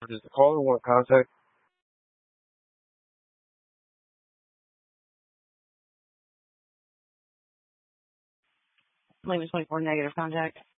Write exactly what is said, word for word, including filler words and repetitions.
Does the caller want contact? Limit twenty-four negative contact.